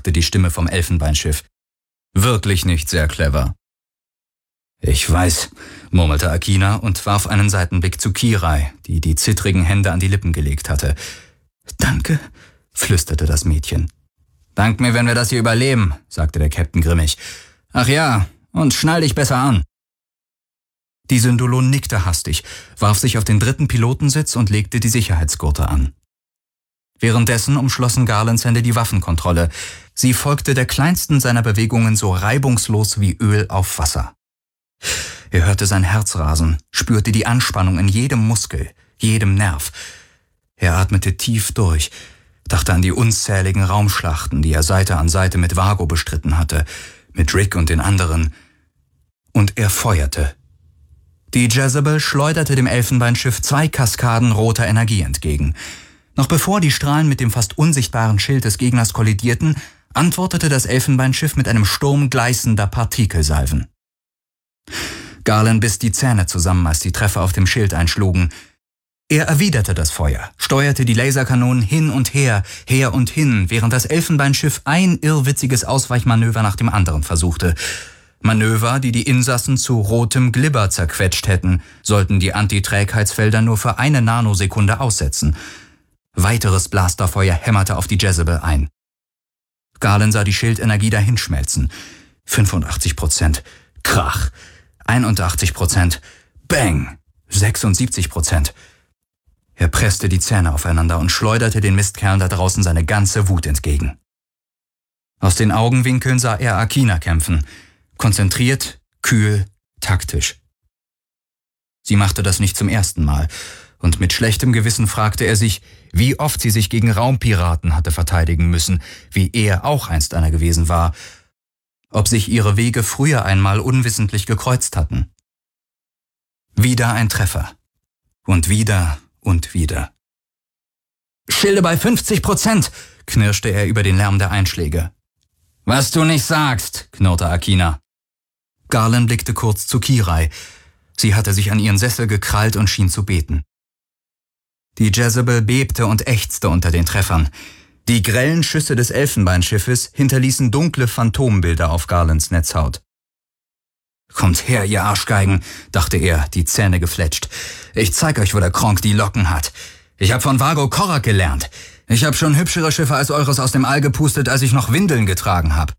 sagte die Stimme vom Elfenbeinschiff. »Wirklich nicht sehr clever.« »Ich weiß«, murmelte Akina und warf einen Seitenblick zu Kirai, die die zittrigen Hände an die Lippen gelegt hatte. »Danke«, flüsterte das Mädchen. »Dank mir, wenn wir das hier überleben«, sagte der Captain grimmig. »Ach ja, und schnall dich besser an.« Die Syndolon nickte hastig, warf sich auf den 3. Pilotensitz und legte die Sicherheitsgurte an. Währenddessen umschlossen Garlands Hände die Waffenkontrolle. Sie folgte der kleinsten seiner Bewegungen so reibungslos wie Öl auf Wasser. Er hörte sein Herz rasen, spürte die Anspannung in jedem Muskel, jedem Nerv. Er atmete tief durch, dachte an die unzähligen Raumschlachten, die er Seite an Seite mit Vago bestritten hatte, mit Rick und den anderen. Und er feuerte. Die Jezebel schleuderte dem Elfenbeinschiff 2 Kaskaden roter Energie entgegen. Noch bevor die Strahlen mit dem fast unsichtbaren Schild des Gegners kollidierten, antwortete das Elfenbeinschiff mit einem Sturm gleißender Partikelsalven. Garland biss die Zähne zusammen, als die Treffer auf dem Schild einschlugen. Er erwiderte das Feuer, steuerte die Laserkanonen hin und her und hin, während das Elfenbeinschiff ein irrwitziges Ausweichmanöver nach dem anderen versuchte. Manöver, die die Insassen zu rotem Glibber zerquetscht hätten, sollten die Antiträgheitsfelder nur für eine Nanosekunde aussetzen. Weiteres Blasterfeuer hämmerte auf die Jezebel ein. Garland sah die Schildenergie dahinschmelzen. 85%. Krach. 81%. Bang. 76%. Er presste die Zähne aufeinander und schleuderte den Mistkerlen da draußen seine ganze Wut entgegen. Aus den Augenwinkeln sah er Akina kämpfen. Konzentriert, kühl, taktisch. Sie machte das nicht zum ersten Mal. Und mit schlechtem Gewissen fragte er sich, wie oft sie sich gegen Raumpiraten hatte verteidigen müssen, wie er auch einst einer gewesen war, ob sich ihre Wege früher einmal unwissentlich gekreuzt hatten. Wieder ein Treffer. Und wieder und wieder. »Schilde bei 50%«, knirschte er über den Lärm der Einschläge. »Was du nicht sagst«, knurrte Akina. Garland blickte kurz zu Kirai. Sie hatte sich an ihren Sessel gekrallt und schien zu beten. Die Jezebel bebte und ächzte unter den Treffern. Die grellen Schüsse des Elfenbeinschiffes hinterließen dunkle Phantombilder auf Garlands Netzhaut. »Kommt her, ihr Arschgeigen«, dachte er, die Zähne gefletscht. »Ich zeig euch, wo der Kronk die Locken hat. Ich hab von Vago Korak gelernt. Ich hab schon hübschere Schiffe als eures aus dem All gepustet, als ich noch Windeln getragen hab.«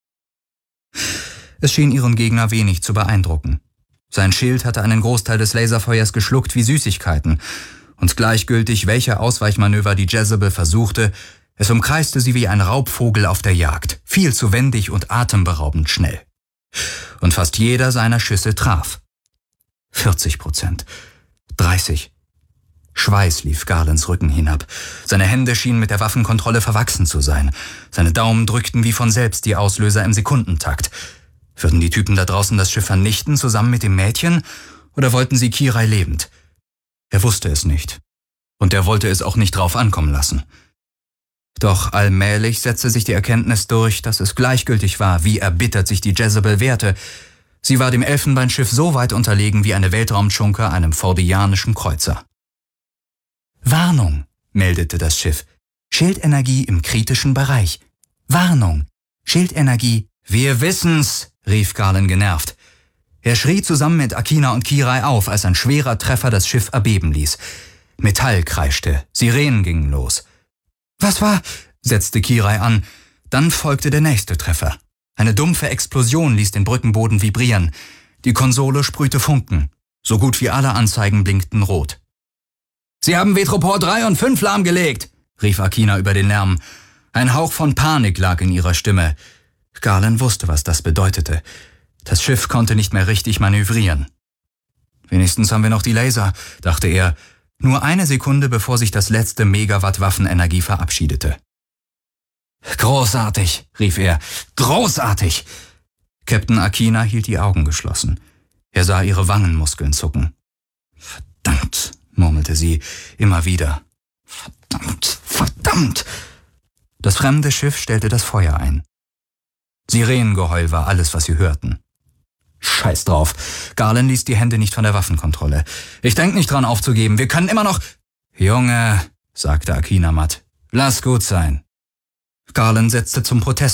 Es schien ihren Gegner wenig zu beeindrucken. Sein Schild hatte einen Großteil des Laserfeuers geschluckt wie Süßigkeiten. Und gleichgültig, welche Ausweichmanöver die Jezebel versuchte, es umkreiste sie wie ein Raubvogel auf der Jagd, viel zu wendig und atemberaubend schnell. Und fast jeder seiner Schüsse traf. 40%, 30%. Schweiß lief Garlands Rücken hinab. Seine Hände schienen mit der Waffenkontrolle verwachsen zu sein. Seine Daumen drückten wie von selbst die Auslöser im Sekundentakt. Würden die Typen da draußen das Schiff vernichten, zusammen mit dem Mädchen? Oder wollten sie Kirai lebend? Er wusste es nicht. Und er wollte es auch nicht drauf ankommen lassen. Doch allmählich setzte sich die Erkenntnis durch, dass es gleichgültig war, wie erbittert sich die Jezebel wehrte. Sie war dem Elfenbeinschiff so weit unterlegen wie eine Weltraumschunke einem fordianischen Kreuzer. »Warnung«, meldete das Schiff. »Schildenergie im kritischen Bereich. Warnung. Schildenergie.« »Wir wissen's«, rief Garland genervt. Er schrie zusammen mit Akina und Kirai auf, als ein schwerer Treffer das Schiff erbeben ließ. Metall kreischte, Sirenen gingen los. »Was war?«, setzte Kirai an. Dann folgte der nächste Treffer. Eine dumpfe Explosion ließ den Brückenboden vibrieren. Die Konsole sprühte Funken. So gut wie alle Anzeigen blinkten rot. »Sie haben Vetroport 3 und 5 lahmgelegt«, rief Akina über den Lärm. Ein Hauch von Panik lag in ihrer Stimme. Garland wusste, was das bedeutete. Das Schiff konnte nicht mehr richtig manövrieren. »Wenigstens haben wir noch die Laser«, dachte er, nur eine Sekunde bevor sich das letzte Megawatt Waffenenergie verabschiedete. »Großartig«, rief er, »großartig!« Captain Akina hielt die Augen geschlossen. Er sah ihre Wangenmuskeln zucken. »Verdammt«, murmelte sie, immer wieder. »Verdammt, verdammt!« Das fremde Schiff stellte das Feuer ein. Sirenengeheul war alles, was sie hörten. »Scheiß drauf«, Garland ließ die Hände nicht von der Waffenkontrolle. »Ich denk nicht dran aufzugeben, wir können immer noch...« »Junge«, sagte Akina matt, »lass gut sein.« Garland setzte zum Protest